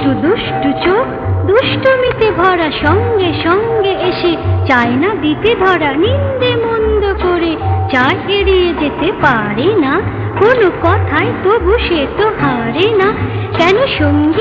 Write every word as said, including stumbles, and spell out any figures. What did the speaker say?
দুষ্টু দুষ্টু চোখ দুষ্টুমিতে ভরা, সঙ্গে সঙ্গে এসে চায় না দিতে ধরা। নিন্দে মন্দ করে চায় এড়িয়ে যেতে পারে না, কোনো কথায় তবু সে তো হারে না। কেন সঙ্গী